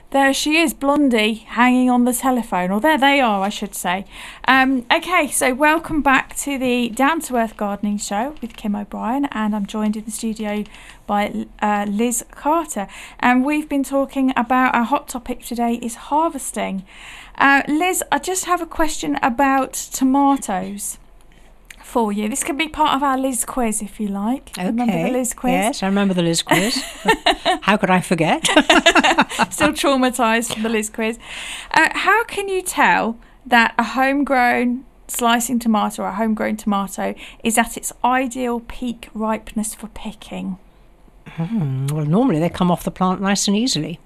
There she is, Blondie, hanging on the telephone. Or there they are, I should say. Okay, so welcome back to the Down to Earth Gardening Show with Kim O'Brien, and I'm joined in the studio by Liz Carter. And we've been talking about our hot topic today is harvesting. Liz, I just have a question about tomatoes for you. This can be part of our Liz quiz, if you like. Okay. Remember the Liz quiz? Yes, I remember the Liz quiz. How could I forget? Still traumatised from the Liz quiz. How can you tell that a homegrown slicing tomato or a homegrown tomato is at its ideal peak ripeness for picking? Well, normally they come off the plant nice and easily.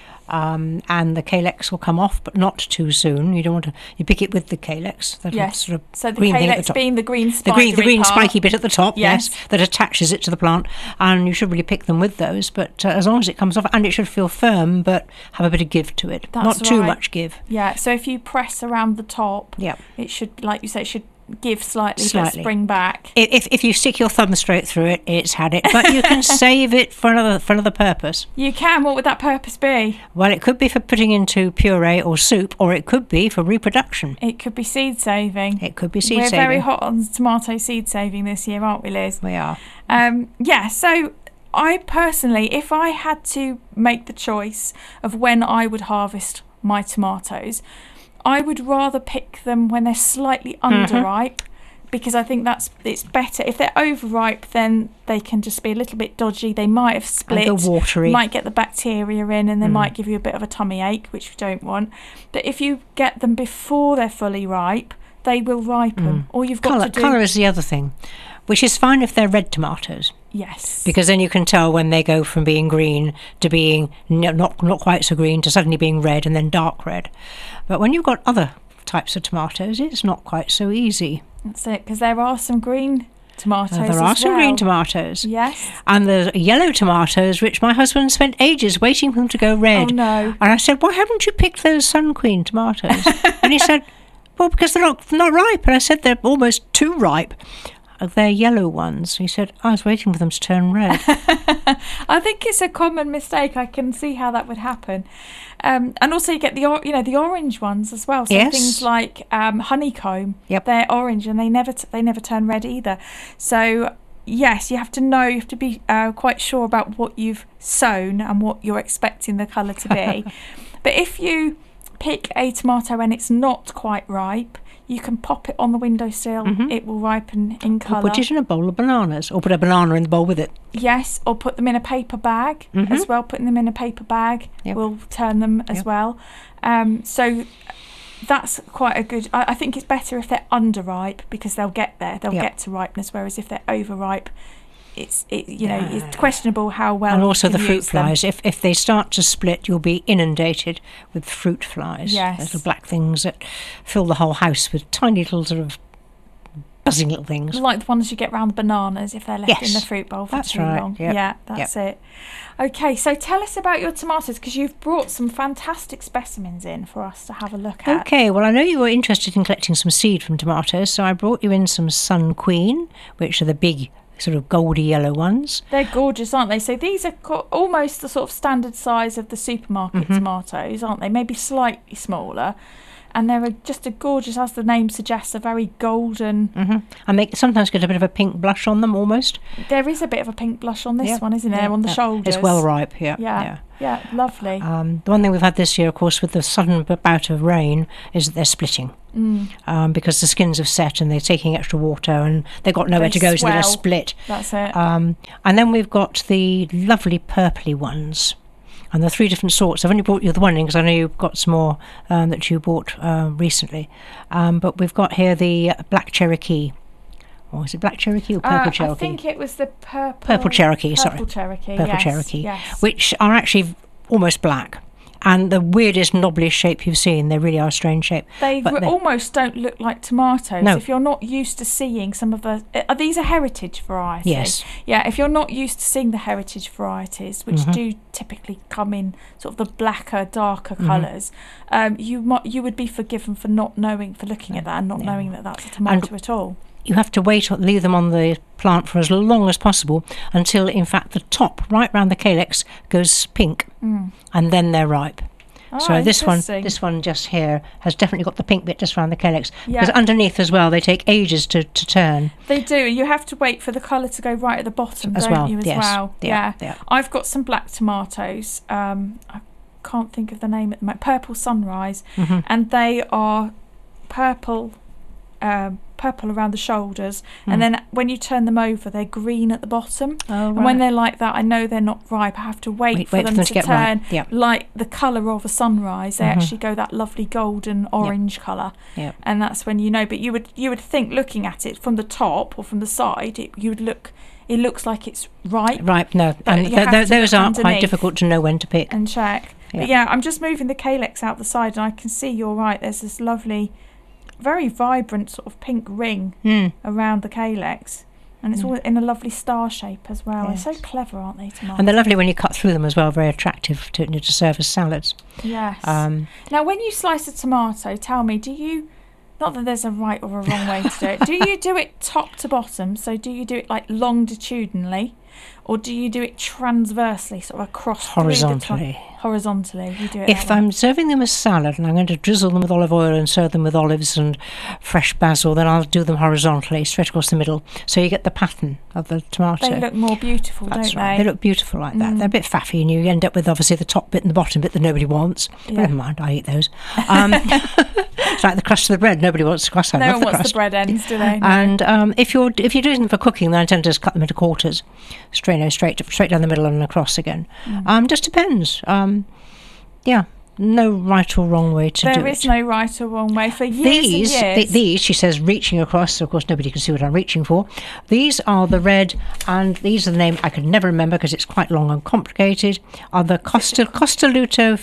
And the calyx will come off, but not too soon. You don't want to. You pick it with the calyx. Yes. Sort of So the green thing at calyx the top. being the green spiky the green part. spiky bit at the top. Yes. Yes, that attaches it to the plant, and you should really pick them with those. But as long as it comes off, and it should feel firm, but have a bit of give to it. That's not too right. much give. Yeah. So if you press around the top, Yeah. it should, like you say, it should give slightly, but Slightly. spring back. If you stick your thumb straight through it, it's had it. But you can save it for another purpose. You can. What would that purpose be? Well, it could be for putting into puree or soup, or it could be for reproduction. It could be seed saving. It could be seed We're saving. very hot on tomato seed saving this year, aren't we, Liz? We are. Yeah, so I personally, if I had to make the choice of when I would harvest my tomatoes, I would rather pick them when they're slightly underripe, because I think it's better. If they're overripe, then they can just be a little bit dodgy. They might have split, And go watery. might get the bacteria in, and they might give you a bit of a tummy ache, which we don't want. But if you get them before they're fully ripe, they will ripen. All you've got to do... Colour is the other thing, which is fine if they're red tomatoes. Yes. Because then you can tell when they go from being green to being not quite so green to suddenly being red and then dark red. But when you've got other types of tomatoes, it's not quite so easy. That's it, because there are some green tomatoes There are as some well. green tomatoes. Yes. And there's yellow tomatoes, which my husband spent ages waiting for them to go red. Oh, no. And I said, why haven't you picked those Sun Queen tomatoes? And he said, well, because they're not ripe. And I said, they're almost too ripe. They're yellow ones. He said, I was waiting for them to turn red. I think it's a common mistake. I can see how that would happen. And also you get the orange ones as well. So Yes. things like honeycomb, Yep. they're orange and they never turn red either. So yes, you have to be quite sure about what you've sown and what you're expecting the colour to be. But if you pick a tomato and it's not quite ripe, you can pop it on the windowsill. It will ripen in Or colour. put it in a bowl of bananas, or put a banana in the bowl with it. Yes, or put them in a paper bag as well. Putting them in a paper bag will turn them as well. So that's quite a good... I think it's better if they're underripe, because they'll get there. They'll get to ripeness, whereas if they're overripe, it's questionable how well And you also can the fruit use them. flies. If they start to split, you'll be inundated with fruit flies. Yes. Little black things that fill the whole house with tiny little sort of buzzing little things. Like the ones you get round bananas if they're left in Yes, the fruit bowl for that's too right. long. Yep. Yeah, that's it. Okay, so tell us about your tomatoes, because you've brought some fantastic specimens in for us to have a look at. Okay, well, I know you were interested in collecting some seed from tomatoes, so I brought you in some Sun Queen, which are the big sort of goldy yellow ones. They're gorgeous, aren't they? So these are almost the sort of standard size of the supermarket tomatoes, aren't they? Maybe slightly smaller. And they're just a gorgeous, as the name suggests, a very golden... And they sometimes get a bit of a pink blush on them, almost. There is a bit of a pink blush on this Yeah, one, isn't there? yeah, On the yeah. shoulders. It's well ripe, yeah. Yeah, lovely. The one thing we've had this year, of course, with the sudden bout of rain, is that they're splitting. Because the skins have set and they're taking extra water and they've got nowhere to go, so they're swell. split. That's it. And then we've got the lovely purpley ones. And there are 3 different sorts. I've only brought you the one in because I know you've got some more that you bought recently. But we've got here the Black Cherokee. Or is it Black Cherokee or Purple Cherokee? I think it was the Purple Cherokee, sorry. Purple Cherokee, Purple yes, Cherokee, yes. which are actually almost black. And the weirdest, knobbliest shape you've seen. They really are a strange shape. They But they're- almost don't look like tomatoes. No. If you're not used to seeing some of the... these are heritage varieties? Yes. Yeah, if you're not used to seeing the heritage varieties, which Mm-hmm. do typically come in sort of the blacker, darker colours, you would be forgiven for looking at that and not knowing that that's a tomato at all. You have to leave them on the plant for as long as possible until, in fact, the top, right round the calyx, goes pink. And then they're ripe. Oh, So this interesting. one just here has definitely got the pink bit just around the calyx. Yeah. Because underneath as well, they take ages to turn. They do. You have to wait for the colour to go right at the bottom, As don't well, you, as yes. well? Yeah. I've got some black tomatoes. I can't think of the name at the moment. Purple Sunrise. Mm-hmm. And they are purple around the shoulders. And then when you turn them over, they're green at the bottom. Oh, And when they're like that, I know they're not ripe. I have to wait for them to get turn ripe. Yep. like the colour of a sunrise. They actually go that lovely golden orange colour. Yep. And that's when you know. But you would think, looking at it from the top or from the side, it looks like it's ripe. Ripe, no. But And you have to those look aren't quite underneath difficult to know when to pick. and check. But yeah, I'm just moving the calyx out the side, and I can see, you're right, there's this lovely, very vibrant sort of pink ring around the calyx, and it's all in a lovely star shape as well. Yes. They're so clever, aren't they, tomatoes? And they're lovely when you cut through them as well, very attractive to serve as salads. Yes. Um, Now, when you slice a tomato, tell me, do you, not that there's a right or a wrong way to do it, do you do it top to bottom? So do you do it like longitudinally, or do you do it transversely, sort of across Horizontally. Horizontally, you do it. If that way. I'm serving them as salad and I'm going to drizzle them with olive oil and serve them with olives and fresh basil, then I'll do them horizontally, straight across the middle, so you get the pattern of the tomato. They look more beautiful, That's don't right. they? They look beautiful like that. They're a bit faffy, and you end up with obviously the top bit and the bottom bit that nobody wants. But Yeah. never mind, I eat those. It's like the crust of the bread. Nobody wants the crust. I No love one the wants crust. the bread ends, do they? No. And if you're doing them for cooking, then I tend to just cut them into quarters, straight down the middle and across again. Just depends. Yeah, no right or wrong way to do it. There is no right or wrong way. For years and years. These, she says, reaching across. So of course, nobody can see what I'm reaching for. These are the red, and these are the name I can never remember because it's quite long and complicated. Are the Costaluto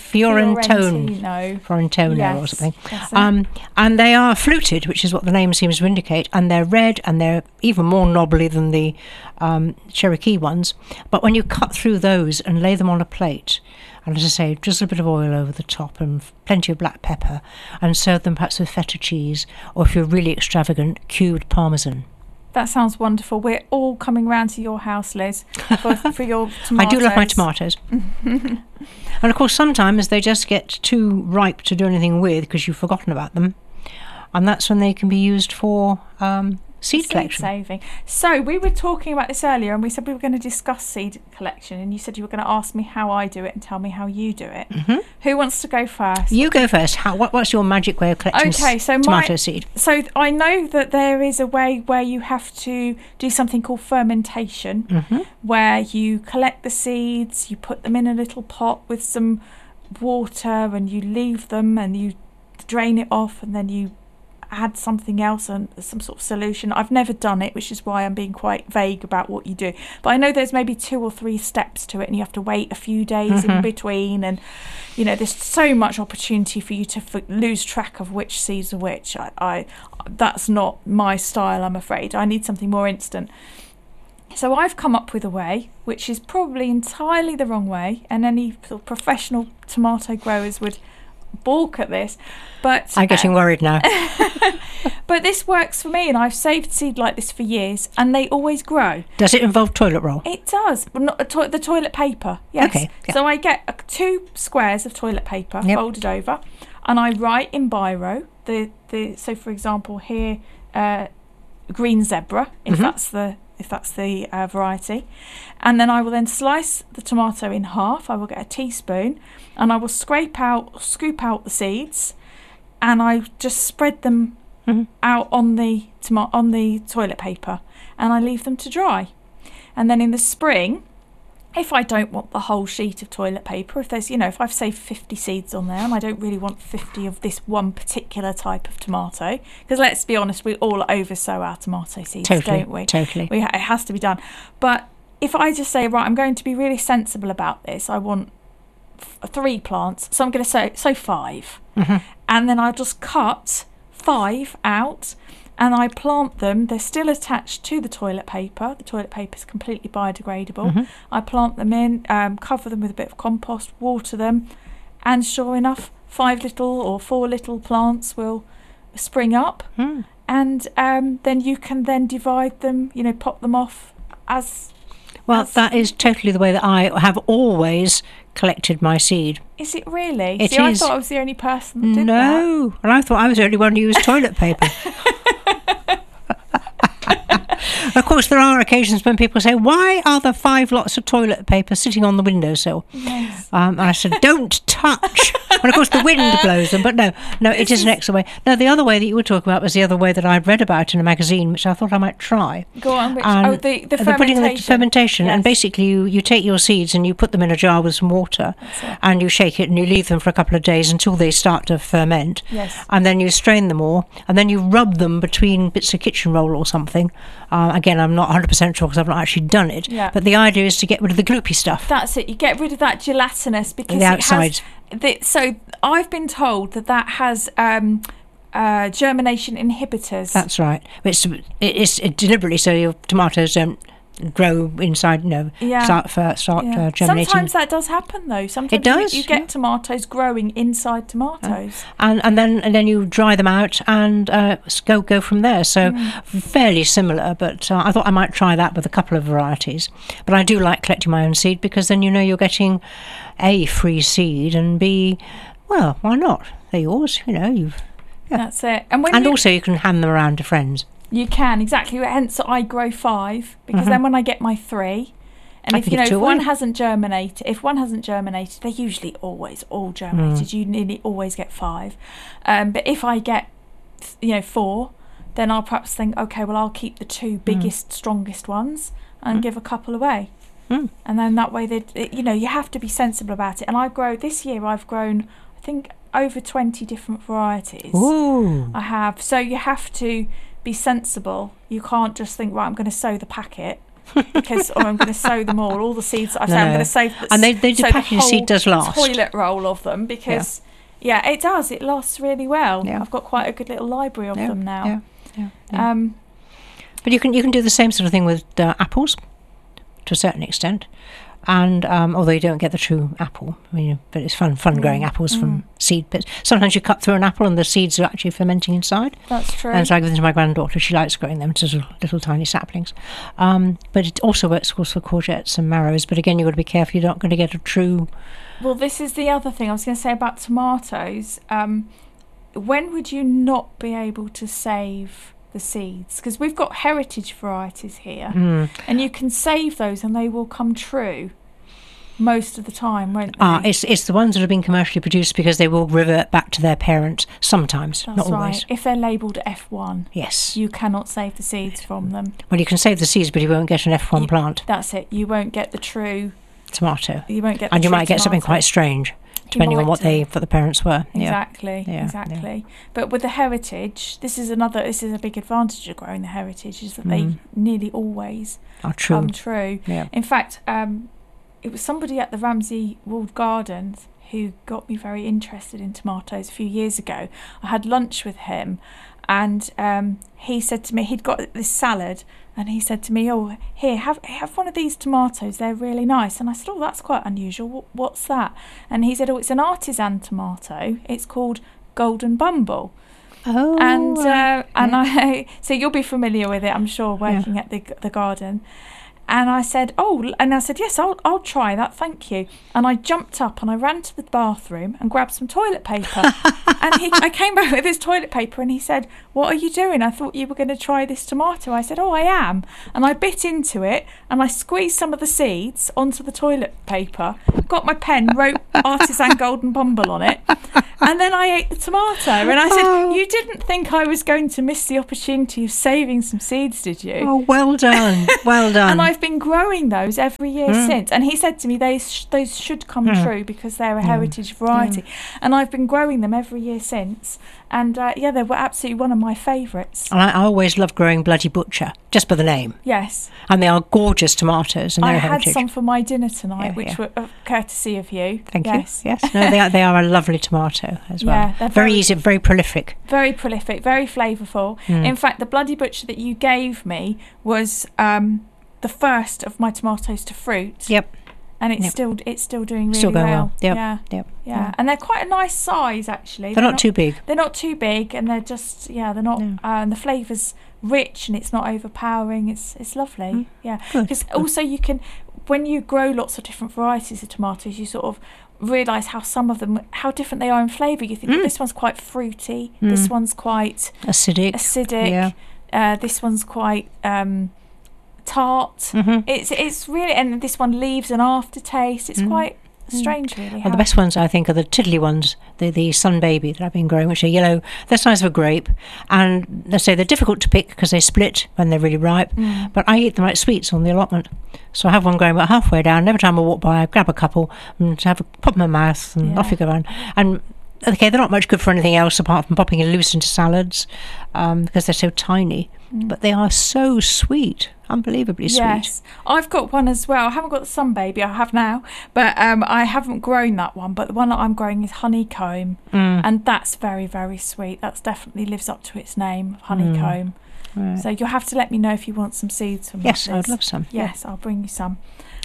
Fiorentino Yes, or something. that's it. And they are fluted, which is what the name seems to indicate. And they're red, and they're even more knobbly than the Cherokee ones. But when you cut through those and lay them on a plate, and as I say, just a bit of oil over the top and plenty of black pepper, and serve them perhaps with feta cheese, or if you're really extravagant, cubed parmesan. That sounds wonderful. We're all coming round to your house, Liz, for your tomatoes. I do love my tomatoes. And of course, sometimes they just get too ripe to do anything with because you've forgotten about them, and that's when they can be used for seed collection. Saving. So we were talking about this earlier, and we said we were going to discuss seed collection, and you said you were going to ask me how I do it and tell me how you do it. Who wants to go first? You go first. What's your magic way of collecting tomato seed? So I know that there is a way where you have to do something called fermentation, where you collect the seeds, you put them in a little pot with some water, and you leave them, and you drain it off, and then you add something else and some sort of solution. I've never done it, which is why I'm being quite vague about what you do. But I know there's maybe 2 or 3 steps to it, and you have to wait a few days in between, and you know, there's so much opportunity for you to lose track of which seeds are which. I that's not my style, I'm afraid. I need something more instant. So I've come up with a way, which is probably entirely the wrong way, and any sort of professional tomato growers would balk at this, but I'm getting worried now. but this works for me, and I've saved seed like this for years, and they always grow. Does it involve toilet roll? It does, but not the toilet paper. Yes. Okay, yeah. So I get 2 squares of toilet paper folded over, and I write in biro so for example here, green zebra, if that's the variety, and then I will then slice the tomato in half. I will get a teaspoon, and I will scoop out the seeds, and I just spread them out on the toilet paper, and I leave them to dry. And then in the spring, if I don't want the whole sheet of toilet paper, if I've saved 50 seeds on there and I don't really want 50 of this one particular type of tomato, because let's be honest, we all oversow our tomato seeds, don't we? Totally. It has to be done. But if I just say, right, I'm going to be really sensible about this, I want 3 plants, so I'm going to sow 5. And then I'll just cut 5 out, and I plant them. They're still attached to the toilet paper. The toilet paper is completely biodegradable. I plant them in, cover them with a bit of compost, water them, and sure enough, 5 little or 4 little plants will spring up. And then you can then divide them, pop them off as... Well, that is totally the way that I have always collected my seed. Is it really? It See, I is. thought I was the only person that did that. No, and I thought I was the only one who used toilet paper. Of course, there are occasions when people say, "Why are there 5 lots of toilet paper sitting on the windowsill?" Yes. And I said, "Don't touch." And of course, the wind blows them. But no, it is an extra way. No, the other way that you were talking about was the other way that I'd read about in a magazine, which I thought I might try. Go on. Which, And the fermentation. putting the fermentation, Yes. and basically you take your seeds and you put them in a jar with some water, and you shake it and you leave them for a couple of days until they start to ferment. Yes. And then you strain them all, and then you rub them between bits of kitchen roll or something. Again, I'm not 100% sure because I've not actually done it. Yeah. But the idea is to get rid of the gloopy stuff. That's it. You get rid of that gelatinous because The outside. So I've been told that has germination inhibitors. That's right. It's deliberately so your tomatoes don't grow inside, start germinating. Sometimes that does happen though. Sometimes It does, you get tomatoes growing inside tomatoes. And then you dry them out and go from there. So fairly similar, but I thought I might try that with a couple of varieties. But I do like collecting my own seed because then you're getting A, free seed, and B, well, why not? They're yours, That's it. And also you can hand them around to friends. You can, exactly. Hence, I grow 5 because then when I get my 3, and if one hasn't germinated, they usually always all germinated. You nearly always get 5. But if I get, 4, then I'll perhaps think, okay, well, I'll keep the 2 biggest, strongest ones and give a couple away. And then that way, you have to be sensible about it. And this year I've grown, I think, over 20 different varieties. Ooh. I have. So you have to be sensible. You can't just think, right, I'm going to sow the packet or I'm going to sow them all the seeds that I've sown. I'm going to sow and the packaging seed does last. Toilet roll of them because it does. It lasts really well. Yeah. I've got quite a good little library of them now. Yeah. But you can do the same sort of thing with apples to a certain extent. And although you don't get the true apple, but it's fun growing apples from seed bits. Sometimes you cut through an apple and the seeds are actually fermenting inside. That's true. And so I give them to my granddaughter. She likes growing them to little tiny saplings. But it also works, of course, for courgettes and marrows. But again, you've got to be careful. You're not going to get a true... Well, this is the other thing I was going to say about tomatoes. When would you not be able to save the seeds? Because we've got heritage varieties here, and you can save those and they will come true most of the time, won't they? It's the ones that have been commercially produced because they will revert back to their parent sometimes. That's not right. Always. If they're labelled F1, yes, you cannot save the seeds from them. Well, you can save the seeds, but you won't get an F1 plant. That's it. You won't get the true tomato. You won't get, and you might get something quite strange, depending on what the parents were. Exactly. But with the heritage, this is a big advantage of growing the heritage, is that they nearly always come true. Yeah. In fact, it was somebody at the Ramsey Walled Gardens who got me very interested in tomatoes a few years ago. I had lunch with him, and he said to me, he'd got this salad, and he said to me, "Oh, here, have one of these tomatoes. They're really nice." And I said, "Oh, that's quite unusual. What's that?" And he said, "Oh, it's an artisan tomato. It's called Golden Bumble." Oh, So you'll be familiar with it, I'm sure, working at the garden. And I said, yes, I'll try that, thank you. And I jumped up and I ran to the bathroom and grabbed some toilet paper. And I came back with his toilet paper and he said, "What are you doing? I thought you were going to try this tomato." I said, "Oh, I am." And I bit into it and I squeezed some of the seeds onto the toilet paper, got my pen, wrote Artisan Golden Bumble on it, and then I ate the tomato. And I said, "You didn't think I was going to miss the opportunity of saving some seeds, did you?" Oh, well done. Well done. And I've been growing those every year since. And he said to me, those should come true because they're a heritage variety. And I've been growing them every year since. And they were absolutely one of my favourites. And I always love growing Bloody Butcher, just by the name. Yes. And they are gorgeous tomatoes. And I they're had heritage. some for my dinner tonight, which were courtesy of you. Thank you. Yes. No, they are a lovely tomato as well. Yeah, they're very easy, very prolific. Very prolific, very flavourful. In fact, the Bloody Butcher that you gave me was the first of my tomatoes to fruit. Yep. And it's still doing really still going well. Yep. Yeah. And they're quite a nice size, actually. They're not too big. They're not too big, and they're just they're not. And the flavour's rich, and it's not overpowering. It's lovely. Yeah. Because also you can, when you grow lots of different varieties of tomatoes, you sort of realise how different they are in flavour. You think this one's quite fruity. This one's quite acidic. Yeah. This one's quite tart. It's really, and this one leaves an aftertaste. It's quite strange, really. Well, the best ones, I think, are the tiddly ones, the Sun Baby that I've been growing, which are yellow. They're the size of a grape, and let's say they're difficult to pick because they split when they're really ripe, but I eat them like sweets on the allotment. So I have one growing about halfway down. Every time I walk by, I grab a couple and pop in my mouth, and off you go on. And okay, they're not much good for anything else apart from popping loose into salads because they're so tiny. But they are so sweet, unbelievably sweet. Yes, I've got one as well. I haven't got the Sun Baby, I have now, but I haven't grown that one. But the one that I'm growing is Honeycomb, and that's very, very sweet. That definitely lives up to its name, Honeycomb. Right. So you'll have to let me know if you want some seeds from Yes, I'd love some. Yes, I'll bring you some.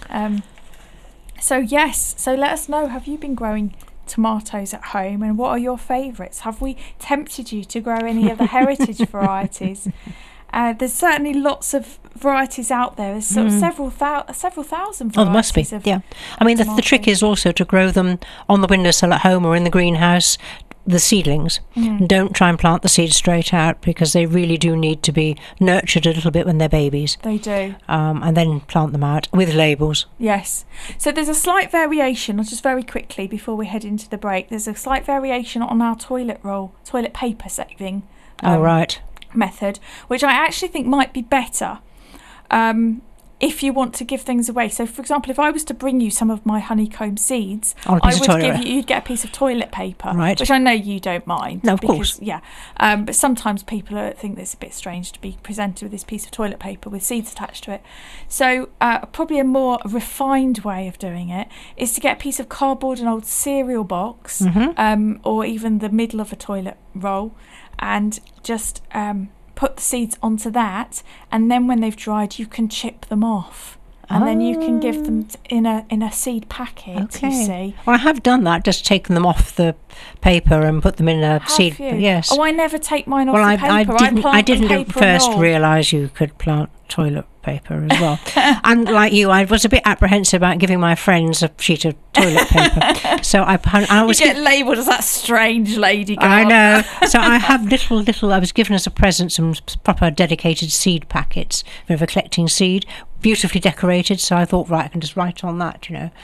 So let us know, have you been growing tomatoes at home, and what are your favourites? Have we tempted you to grow any of the heritage varieties? There's certainly lots of varieties out there. There's sort of several thousand varieties. Oh, there must be. I mean, the trick is also to grow them on the windowsill at home or in the greenhouse, the seedlings. Don't try and plant the seeds straight out, because they really do need to be nurtured a little bit when they're babies. They do. And then plant them out with labels. Yes. So there's a slight variation, just very quickly before we head into the break, there's a slight variation on our toilet paper saving. Right. Method, which I actually think might be better if you want to give things away. So, for example, if I was to bring you some of my honeycomb seeds, you'd get a piece of toilet paper, right? Which I know you don't mind. No, of course. Yeah. But sometimes people think it's a bit strange to be presented with this piece of toilet paper with seeds attached to it. So, probably a more refined way of doing it is to get a piece of cardboard, an old cereal box, or even the middle of a toilet roll, and just put the seeds onto that, and then when they've dried you can chip them off, and then you can give them in a seed packet. You see, well, I have done that, just taken them off the paper and put them in a seed. Yes. I never take mine off the paper. I didn't at first realise you could plant toilet paper as well. And like you, I was a bit apprehensive about giving my friends a sheet of toilet paper. So I was labelled as that strange lady girl. I know. So I have little. I was given as a present some proper dedicated seed packets for collecting seed, beautifully decorated. So I thought, right, I can just write on that,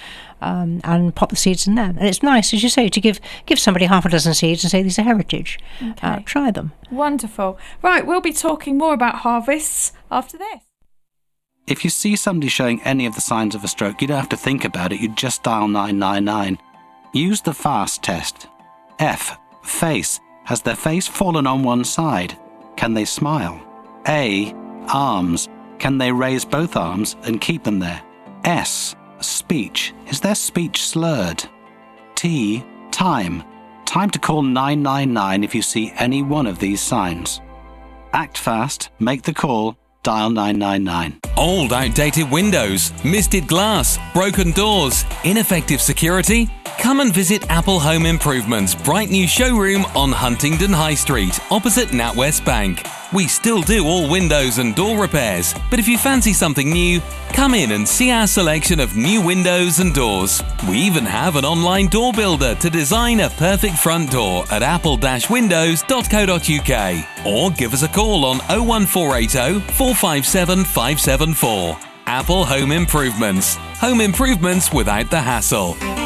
and pop the seeds in there. And it's nice, as you say, to give somebody half a dozen seeds and say these are heritage. Okay. Try them. Wonderful. Right, we'll be talking more about harvests after this. If you see somebody showing any of the signs of a stroke, you don't have to think about it, you just dial 999. Use the FAST test. F. Face. Has their face fallen on one side? Can they smile? A. Arms. Can they raise both arms and keep them there? S. Speech. Is their speech slurred? T. Time. Time to call 999 if you see any one of these signs. Act fast, make the call, dial 999. Old, outdated windows, misted glass, broken doors, ineffective security? Come and visit Apple Home Improvements' bright new showroom on Huntingdon High Street, opposite NatWest Bank. We still do all windows and door repairs, but if you fancy something new, come in and see our selection of new windows and doors. We even have an online door builder to design a perfect front door at apple-windows.co.uk, or give us a call on 01480 457 574. Apple Home Improvements. Home improvements without the hassle.